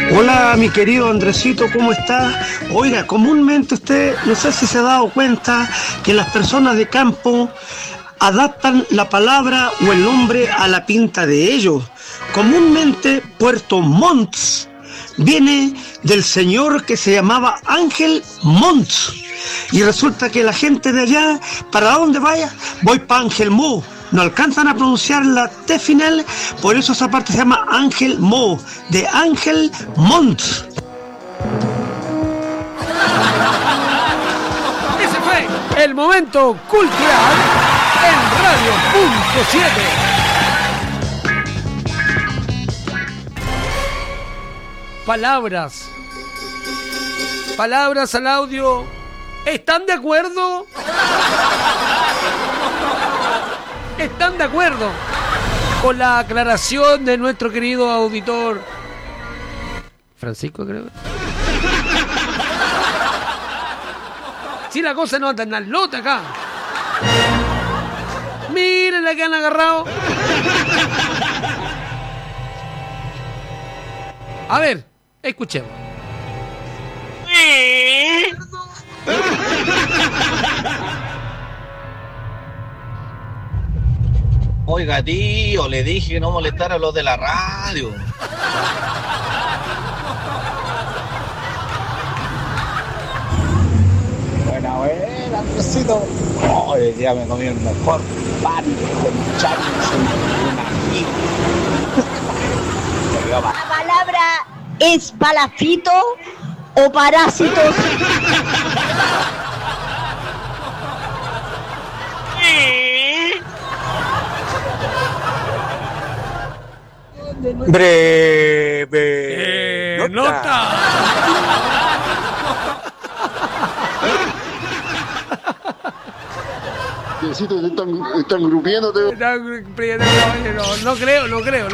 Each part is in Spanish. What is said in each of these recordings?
Hola, mi querido Andresito, ¿cómo está? Oiga, comúnmente usted, no sé si se ha dado cuenta que las personas de campo adaptan la palabra o el nombre a la pinta de ellos. Comúnmente, Puerto Montt viene del señor que se llamaba Ángel Montt. Y resulta que la gente de allá, ¿para dónde vaya? Voy para Ángel Mo. No alcanzan a pronunciar la T final, por eso esa parte se llama Ángel Mo, de Ángel Montt. Ese fue el momento cultural en Radio.7. Palabras al audio. ¿Están de acuerdo? ¿Están de acuerdo con la aclaración de nuestro querido auditor Francisco, creo? Si la cosa no anda en al lote acá. Miren la que han agarrado. A ver, escuchemos. Oiga, tío, le dije que no molestara a los de la radio. Buena, Andresito. Hoy día me comí el mejor pan con chancho y un ají. ¿La palabra es palafito o parásitos? Breve nota. Necesito que están grupiéndote. No creo.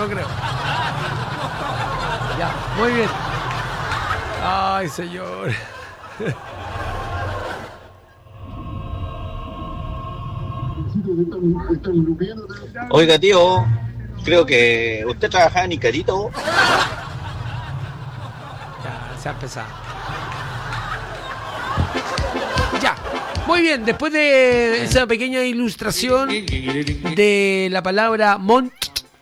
Ya, muy bien. Ay, señor. Oiga, tío, creo que usted trabajaba en Icarito. Ya, se ha empezado. Ya, muy bien, después de esa pequeña ilustración de la palabra Montt,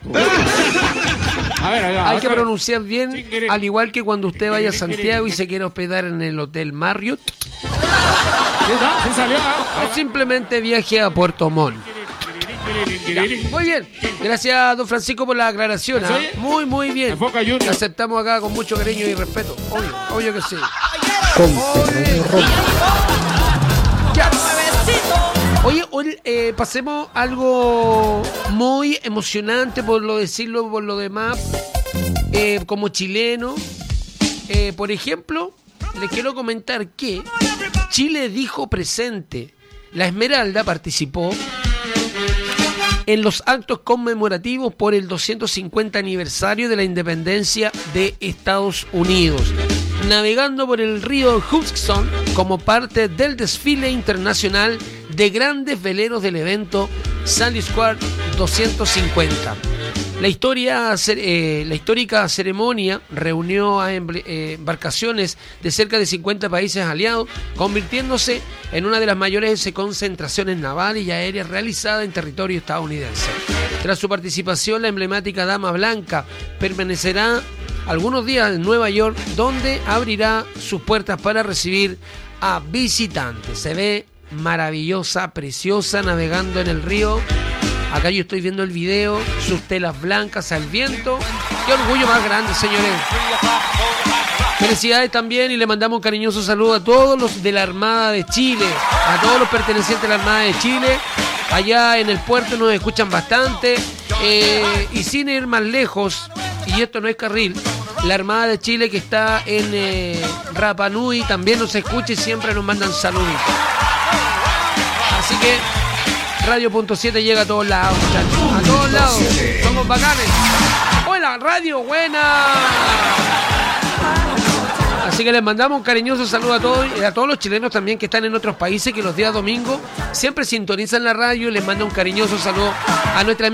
hay que pronunciar bien, al igual que cuando usted vaya a Santiago y se quiera hospedar en el Hotel Marriott. O simplemente viaje a Puerto Montt. Ya, muy bien, gracias don Francisco por la aclaración, ¿eh? Muy bien. La aceptamos acá con mucho cariño y respeto. Obvio que sí. Ya. Oye, hoy pasemos algo muy emocionante, por lo demás, como chileno. Por ejemplo, les quiero comentar que Chile dijo presente. La Esmeralda participó en los actos conmemorativos por el 250 aniversario de la independencia de Estados Unidos, navegando por el río Hudson como parte del desfile internacional de grandes veleros del evento Sandy Square 250. La histórica ceremonia reunió a embarcaciones de cerca de 50 países aliados, convirtiéndose en una de las mayores concentraciones navales y aéreas realizadas en territorio estadounidense. Tras su participación, la emblemática Dama Blanca permanecerá algunos días en Nueva York, donde abrirá sus puertas para recibir a visitantes. Se ve maravillosa, preciosa, navegando en el río. Acá yo estoy viendo el video, sus telas blancas al viento. ¡Qué orgullo más grande, señores! Felicidades también, y le mandamos un cariñoso saludo a todos los de la Armada de Chile, a todos los pertenecientes a la Armada de Chile. Allá en el puerto nos escuchan bastante, y sin ir más lejos, y esto no es carril, la Armada de Chile que está en Rapa Nui también nos escucha y siempre nos mandan saluditos. Así que Radio.7 llega a todos lados, muchachos. A todos lados. Somos bacanes. Hola, radio buena. Así que les mandamos un cariñoso saludo a todos los chilenos también que están en otros países, que los días domingos siempre sintonizan la radio. Les mando un cariñoso saludo a nuestra